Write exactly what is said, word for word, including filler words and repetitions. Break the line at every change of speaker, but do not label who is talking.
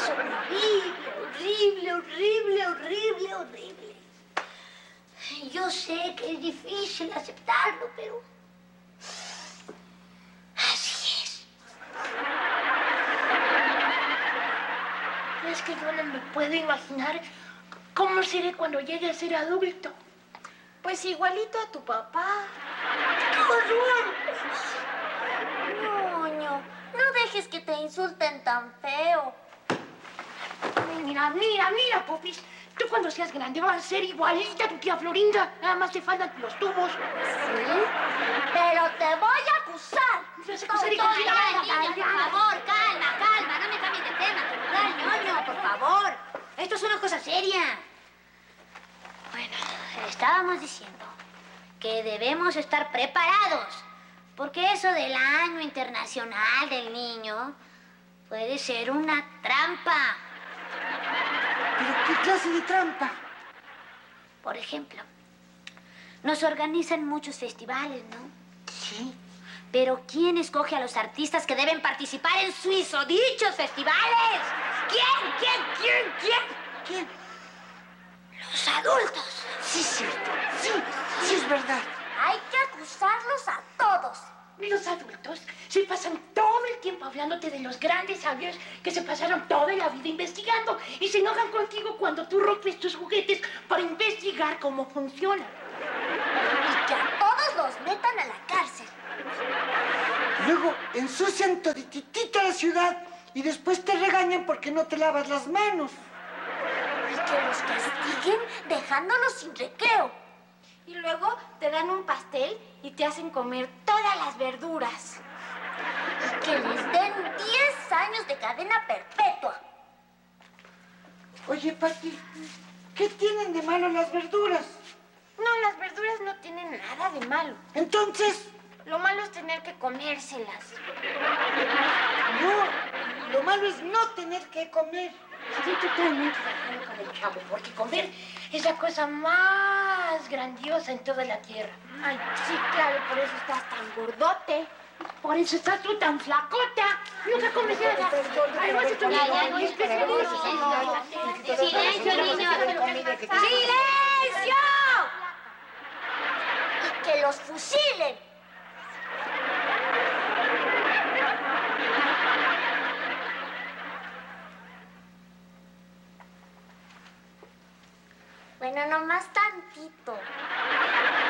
es horrible, horrible, horrible, horrible, horrible. Yo sé que es difícil aceptarlo, pero así es.
Es que yo no me puedo imaginar cómo seré cuando llegue a ser adulto.
Pues igualito a tu papá.
¡Qué horror!
Ñoño, no dejes que te insulten tan feo.
Mira, mira, mira, Popis. Tú cuando seas grande vas a ser igualita a tu tía Florinda. Nada más te faltan los tubos.
¿Sí? Pero te voy a acusar.
¿Me vas a acusar y
Con
con-
toda la
Niña, por
niña.
favor, calma, calma. No me cambies de tema, natural, ñoño, por favor. Esto es una cosa seria. Bueno, estábamos diciendo que debemos estar preparados. Porque eso del año internacional del niño puede ser una trampa.
¿Pero qué clase de trampa?
Por ejemplo, nos organizan muchos festivales, ¿no?
Sí.
Pero ¿quién escoge a los artistas que deben participar en sus dichos festivales? ¿Quién? ¿Quién? ¿Quién? ¿Quién?
¿Quién?
Los adultos.
Sí, cierto. Sí, sí es verdad.
Hay que acusarlos a todos.
Los adultos se pasan todo el tiempo hablándote de los grandes sabios que se pasaron toda la vida investigando y se enojan contigo cuando tú rompes tus juguetes para investigar cómo funcionan.
Y que a todos los metan a la cárcel.
Luego ensucian todititita la ciudad y después te regañan porque no te lavas las manos.
Y que los castiguen dejándolos sin recreo. Y luego te dan un pastel y te hacen comer todas las verduras. Y que les den diez años de cadena perpetua.
Oye, Pati, ¿qué tienen de malo las verduras?
No, las verduras no tienen nada de malo.
Entonces,
Lo malo es tener que comérselas.
no, lo malo es no tener que comer.
Estoy totalmente de acuerdo con el chavo, porque comer es la cosa más grandiosa en toda la tierra.
Ay, sí, claro, por eso estás tan gordote.
Por eso estás tú tan flacota. Nunca comes nada. Además, esto
Ya, ya,
no es
Silencio, niños.
¡Silencio! Y que los fusilen. Bueno, nomás tantito.